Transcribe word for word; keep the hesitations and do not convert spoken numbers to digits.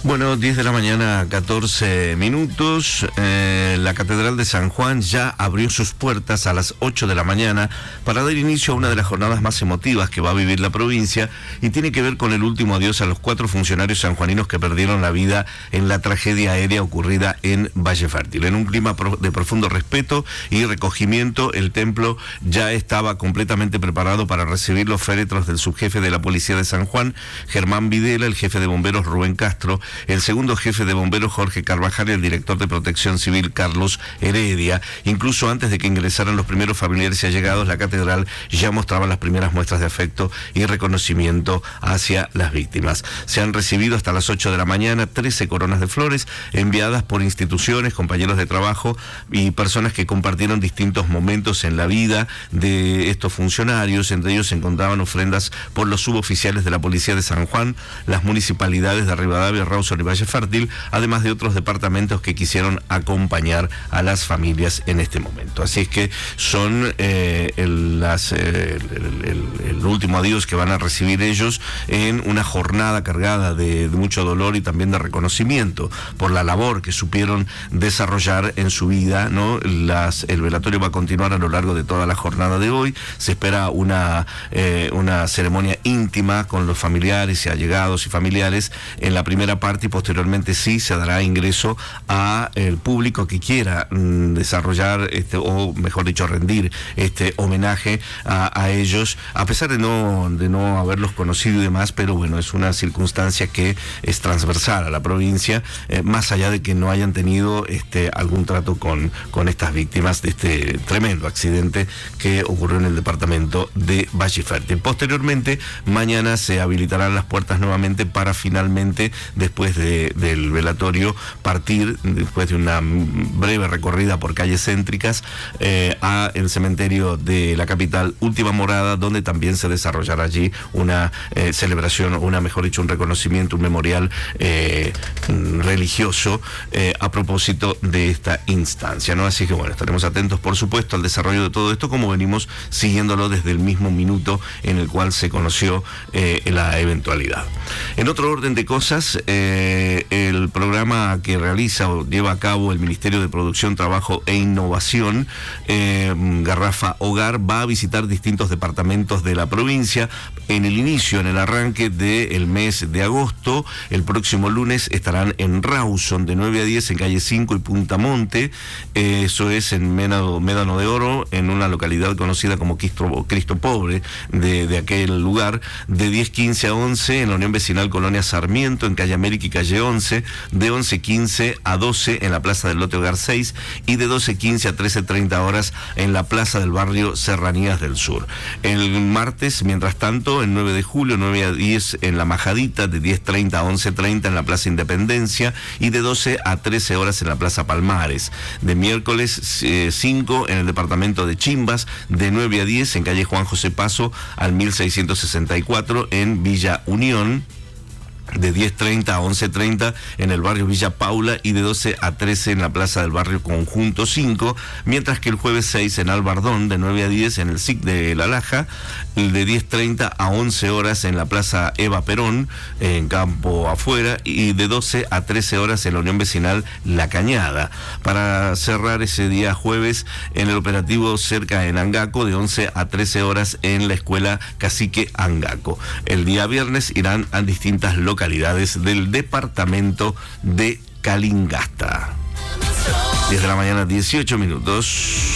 Bueno, diez de la mañana, catorce minutos. Eh, la Catedral de San Juan ya abrió sus puertas a las ocho de la mañana para dar inicio a una de las jornadas más emotivas que va a vivir la provincia y tiene que ver con el último adiós a los cuatro funcionarios sanjuaninos que perdieron la vida en la tragedia aérea ocurrida en Valle Fértil. En un clima de profundo respeto y recogimiento, el templo ya estaba completamente preparado para recibir los féretros del subjefe de la Policía de San Juan, Germán Videla, el jefe de bomberos Rubén Castro, el segundo jefe de bomberos Jorge Carvajal y el director de Protección Civil Carlos Heredia. Incluso antes de que ingresaran los primeros familiares y allegados, la catedral ya mostraba las primeras muestras de afecto y reconocimiento hacia las víctimas. Se han recibido hasta las ocho de la mañana trece coronas de flores enviadas por instituciones, compañeros de trabajo y personas que compartieron distintos momentos en la vida de estos funcionarios. Entre ellos se encontraban ofrendas por los suboficiales de la Policía de San Juan, las municipalidades de Rivadavia, Rawson y Valle Fértil, además de otros departamentos que quisieron acompañar a las familias en este momento. Así es que son eh, el, las, eh, el, el, el último adiós que van a recibir ellos en una jornada cargada de, de mucho dolor y también de reconocimiento por la labor que supieron desarrollar en su vida, ¿no? Las, el velatorio va a continuar a lo largo de toda la jornada de hoy. Se espera una, eh, una ceremonia íntima con los familiares y allegados y familiares en la primera parte, y posteriormente sí se dará ingreso a el público que quiera mm, desarrollar este, o mejor dicho rendir este homenaje a, a ellos, a pesar de no de no haberlos conocido y demás, pero bueno, es una circunstancia que es transversal a la provincia, eh, más allá de que no hayan tenido este algún trato con, con estas víctimas de este tremendo accidente que ocurrió en el departamento de Valle Fértil. Posteriormente, mañana se habilitarán las puertas nuevamente para finalmente, después De, del velatorio, partir después de una breve recorrida por calles céntricas eh, a el cementerio de la capital Última Morada, donde también se desarrollará allí una eh, celebración, una mejor dicho, un reconocimiento, un memorial eh, religioso eh, a propósito de esta instancia, ¿no? Así que bueno, estaremos atentos, por supuesto, al desarrollo de todo esto, como venimos siguiéndolo desde el mismo minuto en el cual se conoció eh, la eventualidad. En otro orden de cosas, eh, Eh, el programa que realiza o lleva a cabo el Ministerio de Producción, Trabajo e Innovación, eh, Garrafa Hogar, va a visitar distintos departamentos de la provincia. En el inicio, en el arranque del mes de agosto, el próximo lunes estarán en Rawson de nueve a diez en calle cinco y Punta Monte, eh, eso es en Médano, Médano de Oro, en una localidad conocida como Cristo, Cristo Pobre de, de aquel lugar, de diez quince a once en la Unión Vecinal Colonia Sarmiento, en calle América y calle once, de once quince a doce en la Plaza del Lote Hogar seis y de doce quince a trece treinta horas en la Plaza del Barrio Serranías del Sur. El martes, mientras tanto, el nueve de julio, nueve a diez en la Majadita, de diez treinta a once treinta en la Plaza Independencia y de doce a trece horas en la Plaza Palmares. De miércoles eh, cinco en el departamento de Chimbas, de nueve a diez en calle Juan José Paso al mil seiscientos sesenta y cuatro en Villa Unión, de diez treinta a once treinta en el barrio Villa Paula y de doce a trece en la Plaza del Barrio Conjunto cinco, mientras que el jueves seis en Albardón, de nueve a diez en el S I C de La Laja, de diez treinta a once horas en la Plaza Eva Perón, en Campo Afuera, y de doce a trece horas en la Unión Vecinal La Cañada. Para cerrar ese día jueves en el operativo cerca en Angaco, de once a trece horas en la Escuela Cacique Angaco. El día viernes irán a distintas localidades del departamento de Calingasta. diez de la mañana, dieciocho minutos.